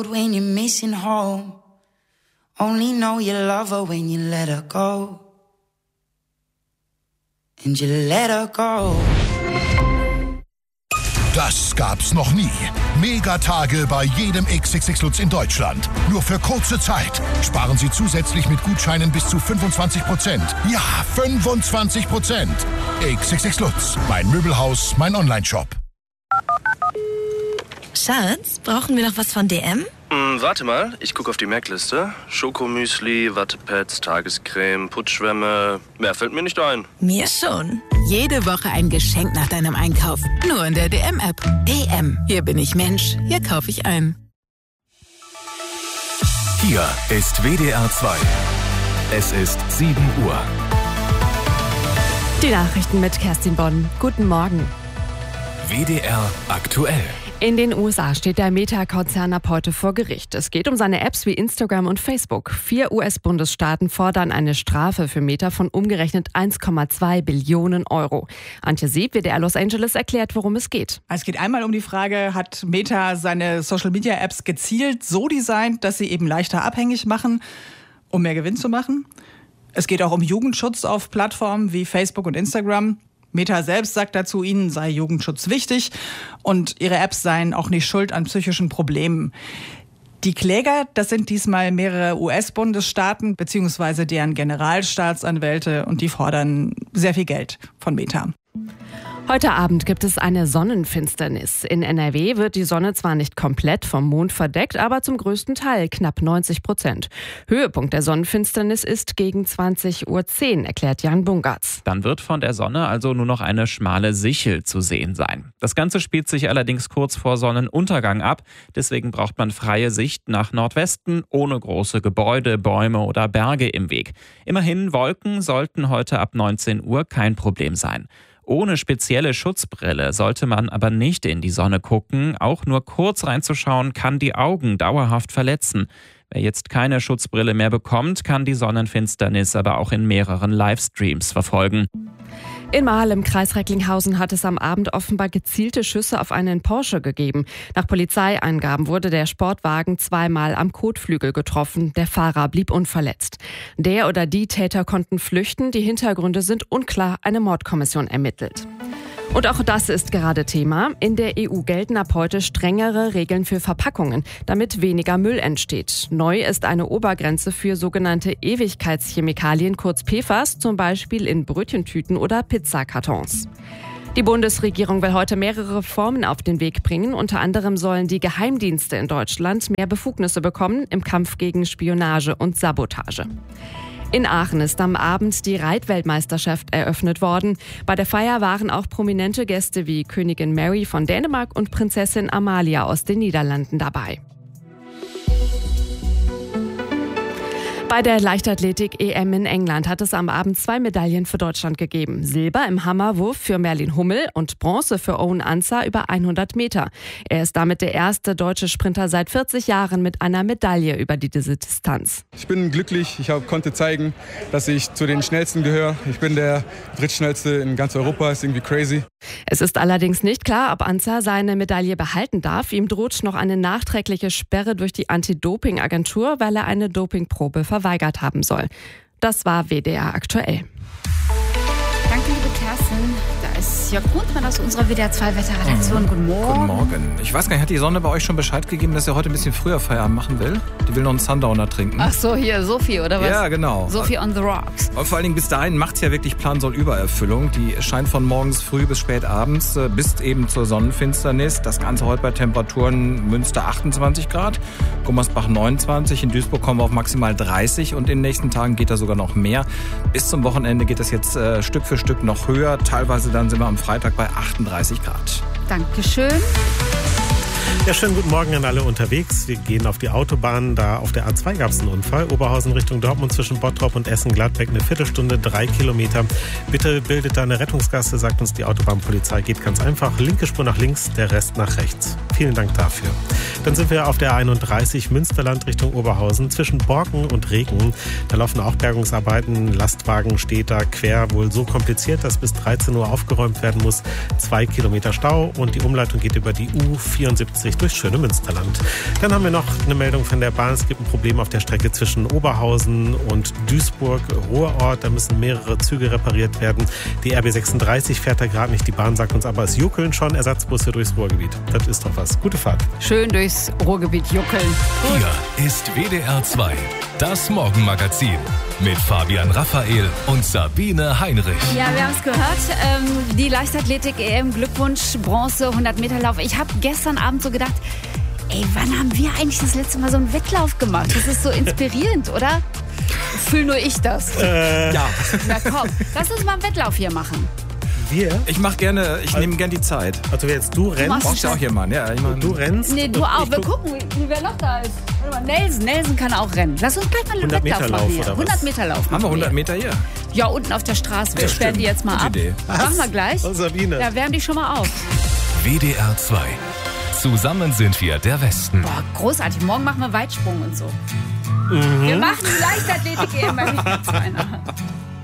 When you're missing home, only know you love her when you let her go. And you let her go. Das gab's noch nie. Megatage bei jedem XXX Lutz in Deutschland. Nur für kurze Zeit. Sparen Sie zusätzlich mit Gutscheinen bis zu 25%. Ja, 25%. XXX Lutz. Mein Möbelhaus, mein Onlineshop. Schatz, brauchen wir noch was von DM? Warte mal, ich gucke auf die Merkliste. Schokomüsli, Wattepads, Tagescreme, Putzschwämme. Mehr fällt mir nicht ein. Mir schon. Jede Woche ein Geschenk nach deinem Einkauf. Nur in der DM-App. DM. Hier bin ich Mensch. Hier kaufe ich ein. Hier ist WDR 2. Es ist 7 Uhr. Die Nachrichten mit Kerstin Bonn. Guten Morgen. WDR aktuell. In den USA steht der Meta-Konzern ab heute vor Gericht. Es geht um seine Apps wie Instagram und Facebook. 4 US-Bundesstaaten fordern eine Strafe für Meta von umgerechnet 1,2 Billionen Euro. Antje Sieb, WDR Los Angeles, erklärt, worum es geht. Es geht einmal um die Frage, hat Meta seine Social-Media-Apps gezielt so designt, dass sie eben leichter abhängig machen, um mehr Gewinn zu machen? Es geht auch um Jugendschutz auf Plattformen wie Facebook und Instagram. Meta selbst sagt dazu, ihnen sei Jugendschutz wichtig und ihre Apps seien auch nicht schuld an psychischen Problemen. Die Kläger, das sind diesmal mehrere US-Bundesstaaten bzw. deren Generalstaatsanwälte und die fordern sehr viel Geld von Meta. Heute Abend gibt es eine Sonnenfinsternis. In NRW wird die Sonne zwar nicht komplett vom Mond verdeckt, aber zum größten Teil, knapp 90%. Höhepunkt der Sonnenfinsternis ist gegen 20:10 Uhr, erklärt Jan Bungartz. Dann wird von der Sonne also nur noch eine schmale Sichel zu sehen sein. Das Ganze spielt sich allerdings kurz vor Sonnenuntergang ab. Deswegen braucht man freie Sicht nach Nordwesten, ohne große Gebäude, Bäume oder Berge im Weg. Immerhin, Wolken sollten heute ab 19 Uhr kein Problem sein. Ohne spezielle Schutzbrille sollte man aber nicht in die Sonne gucken. Auch nur kurz reinzuschauen kann die Augen dauerhaft verletzen. Wer jetzt keine Schutzbrille mehr bekommt, kann die Sonnenfinsternis aber auch in mehreren Livestreams verfolgen. In Marl im Kreis Recklinghausen hat es am Abend offenbar gezielte Schüsse auf einen Porsche gegeben. Nach Polizeiangaben wurde der Sportwagen zweimal am Kotflügel getroffen. Der Fahrer blieb unverletzt. Der oder die Täter konnten flüchten. Die Hintergründe sind unklar. Eine Mordkommission ermittelt. Und auch das ist gerade Thema. In der EU gelten ab heute strengere Regeln für Verpackungen, damit weniger Müll entsteht. Neu ist eine Obergrenze für sogenannte Ewigkeitschemikalien, kurz PFAS, zum Beispiel in Brötchentüten oder Pizzakartons. Die Bundesregierung will heute mehrere Reformen auf den Weg bringen. Unter anderem sollen die Geheimdienste in Deutschland mehr Befugnisse bekommen im Kampf gegen Spionage und Sabotage. In Aachen ist am Abend die Reitweltmeisterschaft eröffnet worden. Bei der Feier waren auch prominente Gäste wie Königin Mary von Dänemark und Prinzessin Amalia aus den Niederlanden dabei. Bei der Leichtathletik-EM in England hat es am Abend 2 Medaillen für Deutschland gegeben. Silber im Hammerwurf für Merlin Hummel und Bronze für Owen Ansah über 100 Meter. Er ist damit der erste deutsche Sprinter seit 40 Jahren mit einer Medaille über diese Distanz. Ich bin glücklich, ich konnte zeigen, dass ich zu den Schnellsten gehöre. Ich bin der drittschnellste in ganz Europa, ist irgendwie crazy. Es ist allerdings nicht klar, ob Ansah seine Medaille behalten darf. Ihm droht noch eine nachträgliche Sperre durch die Anti-Doping-Agentur, weil er eine Dopingprobe verweigert haben soll. Das war WDR aktuell. Danke, liebe Kerstin. Da ist Jörg Grundmann aus unserer WDR 2 Wetterredaktion. Guten Morgen. Guten Morgen. Ich weiß gar nicht, hat die Sonne bei euch schon Bescheid gegeben, dass er heute ein bisschen früher Feierabend machen will? Die will noch einen Sundowner trinken. Ach so, hier, Sophie, oder was? Ja, genau. Sophie on the rocks. Und vor allen Dingen bis dahin macht es ja wirklich Plan-Soll-Übererfüllung. Die scheint von morgens früh bis spät abends, bis eben zur Sonnenfinsternis. Das Ganze heute bei Temperaturen Münster 28 Grad, Gummersbach 29, in Duisburg kommen wir auf maximal 30 und in den nächsten Tagen geht da sogar noch mehr. Bis zum Wochenende geht das jetzt Stück für Stück noch höher. Teilweise dann sind wir am Freitag bei 38 Grad. Dankeschön. Ja, schönen guten Morgen an alle unterwegs. Wir gehen auf die Autobahn. Da auf der A2 gab es einen Unfall. Oberhausen Richtung Dortmund zwischen Bottrop und Essen-Gladbeck eine Viertelstunde, 3 Kilometer. Bitte bildet da eine Rettungsgasse, sagt uns die Autobahnpolizei. Geht ganz einfach. Linke Spur nach links, der Rest nach rechts. Vielen Dank dafür. Dann sind wir auf der A31 Münsterland Richtung Oberhausen zwischen Borken und Regen. Da laufen auch Bergungsarbeiten. Lastwagen steht da quer, wohl so kompliziert, dass bis 13 Uhr aufgeräumt werden muss. 2 Kilometer Stau und die Umleitung geht über die U74 friedlich durchs schöne Münsterland. Dann haben wir noch eine Meldung von der Bahn. Es gibt ein Problem auf der Strecke zwischen Oberhausen und Duisburg-Ruhrort. Da müssen mehrere Züge repariert werden. Die RB 36 fährt da gerade nicht. Die Bahn sagt uns aber, es juckeln schon Ersatzbusse durchs Ruhrgebiet. Das ist doch was. Gute Fahrt. Schön durchs Ruhrgebiet juckeln. Gut. Hier ist WDR 2, das Morgenmagazin mit Fabian Raphael und Sabine Heinrich. Ja, wir haben es gehört. Die Leichtathletik-EM, Glückwunsch, Bronze, 100-Meter-Lauf. Ich habe gestern Abend so gedacht, ey, wann haben wir eigentlich das letzte Mal so einen Wettlauf gemacht? Das ist so inspirierend, oder? Fühl nur ich das. Ja. Na komm, lass uns mal einen Wettlauf hier machen. Wir? Ich nehme gern die Zeit. Also jetzt du rennst. Brauchst du auch jemanden? Ja, du rennst. Nee, du auch. Wir gucken, wer noch da ist. Warte mal, Nelson kann auch rennen. Lass uns gleich mal einen Wettlauf machen hier. 100-Meter-Lauf. Haben wir 100 Meter hier? Ja, unten auf der Straße. Wir sperren die jetzt mal ab. Idee. Machen wir gleich. Oh, Sabine. Ja, wärm dich schon mal auf. WDR 2. Zusammen sind wir der Westen. Boah, großartig. Morgen machen wir Weitsprung und so. Wir machen Leichtathletik-EM bei WDR 2.